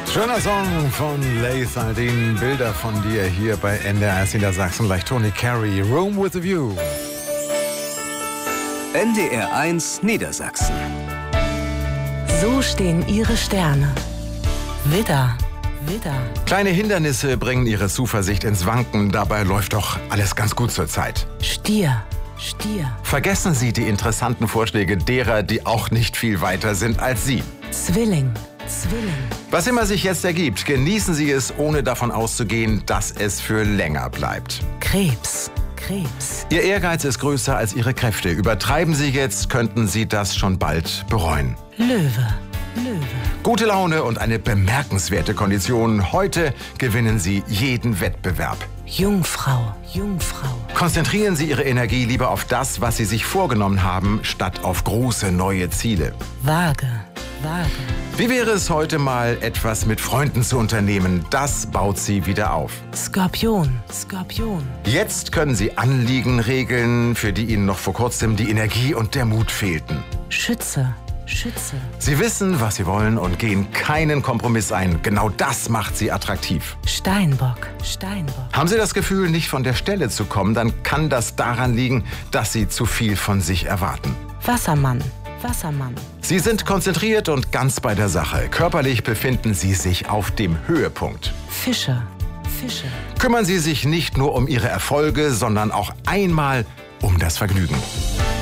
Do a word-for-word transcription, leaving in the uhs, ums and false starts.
Schöner Song von Laith Aldin. Bilder von dir hier bei N D R S Niedersachsen. Gleich Tony Carey, Room with a View. N D R eins Niedersachsen. So stehen ihre Sterne. Widder, Widder. Kleine Hindernisse bringen ihre Zuversicht ins Wanken. Dabei läuft doch alles ganz gut zur Zeit. Stier, Stier. Vergessen Sie die interessanten Vorschläge derer, die auch nicht viel weiter sind als Sie. Zwilling, Zwilling. Was immer sich jetzt ergibt, genießen Sie es, ohne davon auszugehen, dass es für länger bleibt. Krebs, Krebs. Ihr Ehrgeiz ist größer als Ihre Kräfte. Übertreiben Sie jetzt, könnten Sie das schon bald bereuen. Löwe, Löwe. Gute Laune und eine bemerkenswerte Kondition. Heute gewinnen Sie jeden Wettbewerb. Jungfrau, Jungfrau. Konzentrieren Sie Ihre Energie lieber auf das, was Sie sich vorgenommen haben, statt auf große neue Ziele. Waage, Waage. Wie wäre es heute mal, etwas mit Freunden zu unternehmen? Das baut Sie wieder auf. Skorpion, Skorpion. Jetzt können Sie Anliegen regeln, für die Ihnen noch vor kurzem die Energie und der Mut fehlten. Schütze, Schütze. Sie wissen, was Sie wollen und gehen keinen Kompromiss ein. Genau das macht Sie attraktiv. Steinbock, Steinbock. Haben Sie das Gefühl, nicht von der Stelle zu kommen, dann kann das daran liegen, dass Sie zu viel von sich erwarten. Wassermann, Wassermann. Sie sind konzentriert und ganz bei der Sache. Körperlich befinden Sie sich auf dem Höhepunkt. Fische, Fische. Kümmern Sie sich nicht nur um Ihre Erfolge, sondern auch einmal um das Vergnügen.